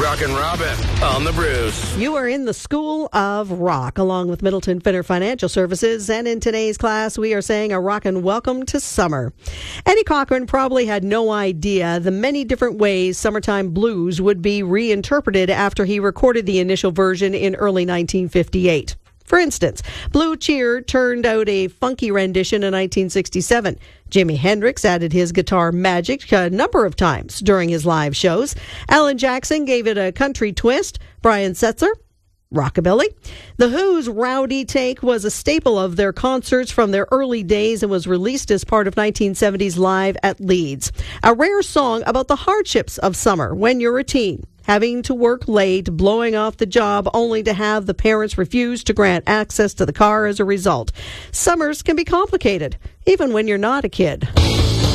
Rockin' Robin on the Bruce. You are in the School of Rock, along with Middleton Finner Financial Services. And in today's class, we are saying a rockin' welcome to summer. Eddie Cochran probably had no idea the many different ways Summertime Blues would be reinterpreted after he recorded the initial version in early 1958. For instance, Blue Cheer turned out a funky rendition in 1967. Jimi Hendrix added his guitar magic a number of times during his live shows. Alan Jackson gave it a country twist. Brian Setzer, rockabilly. The Who's Rowdy Take was a staple of their concerts from their early days and was released as part of 1970s Live at Leeds. A rare song about the hardships of summer when you're a teen. Having to work late, blowing off the job only to have the parents refuse to grant access to the car as a result. Summers can be complicated, even when you're not a kid.